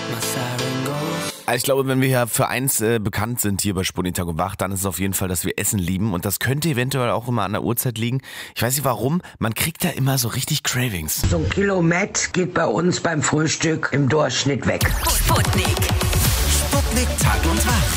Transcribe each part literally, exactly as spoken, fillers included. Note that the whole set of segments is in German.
Also ich glaube, wenn wir ja für eins äh, bekannt sind hier bei Sputnik Tag und Wach, dann ist es auf jeden Fall, dass wir Essen lieben. Und das könnte eventuell auch immer an der Uhrzeit liegen. Ich weiß nicht warum, man kriegt da immer so richtig Cravings. So ein Kilo Mett geht bei uns beim Frühstück im Durchschnitt weg. Sputnik. Sputnik Tag und Wach.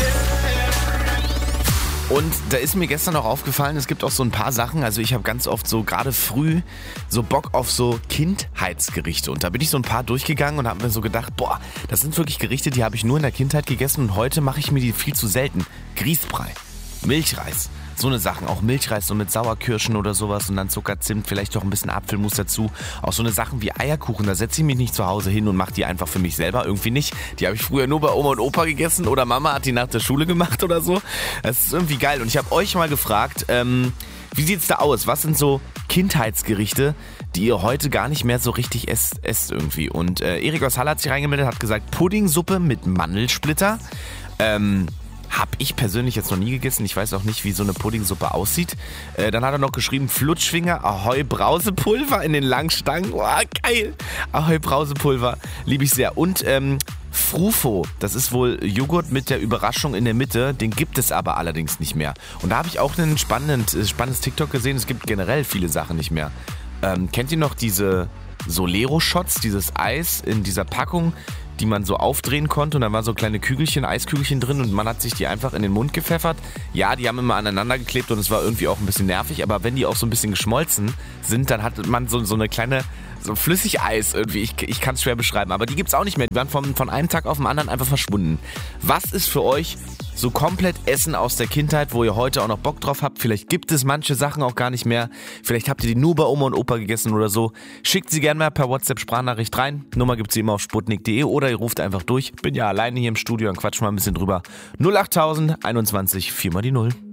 Und da ist mir gestern auch aufgefallen, es gibt auch so ein paar Sachen, also ich habe ganz oft so gerade früh so Bock auf so Kindheitsgerichte und da bin ich so ein paar durchgegangen und habe mir so gedacht, boah, das sind wirklich Gerichte, die habe ich nur in der Kindheit gegessen und heute mache ich mir die viel zu selten. Grießbrei, Milchreis, so eine Sachen, auch Milchreis so mit Sauerkirschen oder sowas und dann Zucker, Zimt, vielleicht auch ein bisschen Apfelmus dazu. Auch so eine Sachen wie Eierkuchen, da setze ich mich nicht zu Hause hin und mache die einfach für mich selber, irgendwie nicht. Die habe ich früher nur bei Oma und Opa gegessen oder Mama hat die nach der Schule gemacht oder so. Das ist irgendwie geil und ich habe euch mal gefragt, ähm, wie sieht's da aus? Was sind so Kindheitsgerichte, die ihr heute gar nicht mehr so richtig esst, esst irgendwie? Und äh, Erik aus Halle hat sich reingemeldet, hat gesagt, Puddingsuppe mit Mandelsplitter. Ähm... Hab ich persönlich jetzt noch nie gegessen. Ich weiß auch nicht, wie so eine Puddingsuppe aussieht. Äh, dann hat er noch geschrieben, Flutschfinger, Ahoi Brausepulver in den Langstangen. Oh, geil. Ahoi Brausepulver, liebe ich sehr. Und ähm, Frufo, das ist wohl Joghurt mit der Überraschung in der Mitte. Den gibt es aber allerdings nicht mehr. Und da habe ich auch ein spannend, spannendes TikTok gesehen. Es gibt generell viele Sachen nicht mehr. Ähm, kennt ihr noch diese Solero-Shots, dieses Eis in dieser Packung, die man so aufdrehen konnte und da waren so kleine Kügelchen, Eiskügelchen drin und man hat sich die einfach in den Mund gepfeffert. Ja, die haben immer aneinander geklebt und es war irgendwie auch ein bisschen nervig, aber wenn die auch so ein bisschen geschmolzen sind, dann hat man so, so eine kleine, so Flüssigeis irgendwie, ich, ich kann es schwer beschreiben, aber die gibt's auch nicht mehr, die waren von, von einem Tag auf den anderen einfach verschwunden. Was ist für euch so komplett Essen aus der Kindheit, wo ihr heute auch noch Bock drauf habt? Vielleicht gibt es manche Sachen auch gar nicht mehr. Vielleicht habt ihr die nur bei Oma und Opa gegessen oder so. Schickt sie gerne mal per WhatsApp-Sprachnachricht rein. Nummer gibt's wie immer auf sputnik punkt de oder ihr ruft einfach durch. Bin ja alleine hier im Studio und quatsch mal ein bisschen drüber. null acht tausend einundzwanzig vier mal die null.